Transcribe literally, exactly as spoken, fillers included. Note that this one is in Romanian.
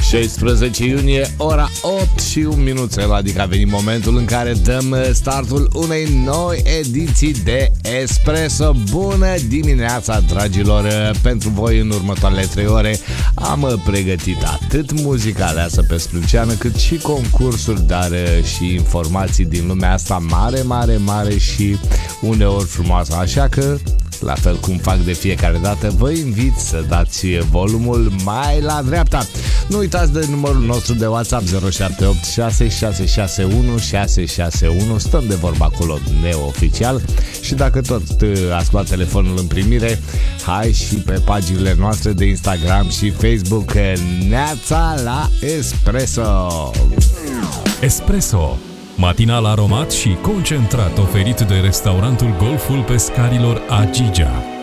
șaisprezece iunie, ora opt și un minuțel, adică a venit momentul în care dăm startul unei noi ediții de Espresso. Bună dimineața, dragilor! Pentru voi în următoarele trei ore am pregătit atât muzica aleasă pe sprânceană, cât și concursuri, dar și informații din lumea asta mare, mare, mare și uneori frumoasă. Așa că, la fel cum fac de fiecare dată, vă invit să dați volumul mai la dreapta. Nu uitați de numărul nostru de WhatsApp zero șapte opt șase șase șase unu șase șase unu. Stăm de vorba acolo neoficial. Și dacă tot ați luat telefonul în primire, hai și pe paginile noastre de Instagram și Facebook, Neața la Espresso. Espresso, matinal aromat și concentrat oferit de restaurantul Golful Pescarilor Agigea.